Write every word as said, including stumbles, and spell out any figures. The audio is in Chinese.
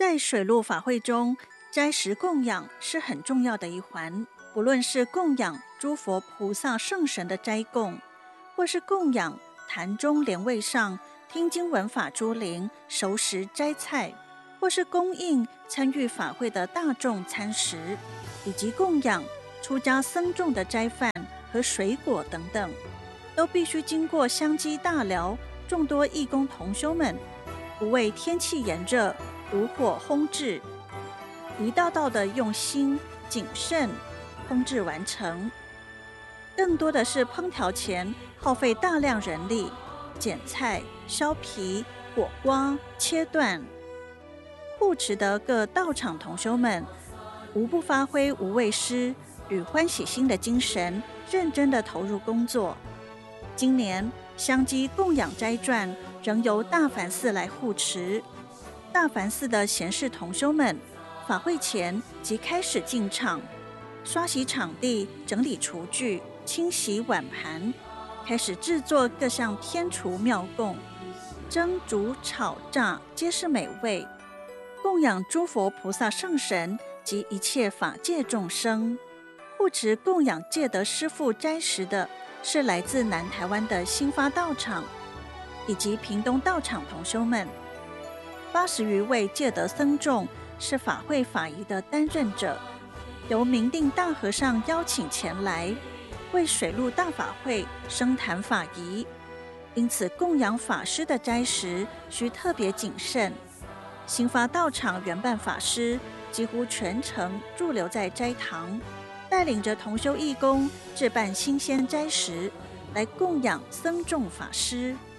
在水陆法会中，斋食供养是很重要的一环。不论是供养诸佛菩萨圣神的斋供，或是供养坛中莲位上听经闻法诸灵熟食斋菜，或是供应参与法会的大众餐食，以及供养出家僧众的斋饭和水果等等，都必须经过香积大寮众多义工同修们不畏天气炎热炉火烘制，一道道的用心谨慎烹制完成。更多的是烹调前耗费大量人力，剪菜、削皮、裹瓜、切断。护持的各道场同修们无不发挥无畏师与欢喜心的精神，认真地投入工作。今年香积供养斋传仍由大梵寺来护持，大梵寺的贤士同修们法会前即开始进场，刷洗场地，整理厨具，清洗碗盘，开始制作各项天厨妙供，蒸煮炒炸皆是美味，供养诸佛菩萨圣神及一切法界众生。护持供养戒德师父斋食的是来自南台湾的新发道场以及屏东道场同修们，八十余位戒德僧众是法会法仪的担任者，由明定大和尚邀请前来为水陆大法会升坛法仪，因此供养法师的斋食需特别谨慎。新发道场原办法师几乎全程驻留在斋堂，带领着同修义工置办新鲜斋食来供养僧众法师。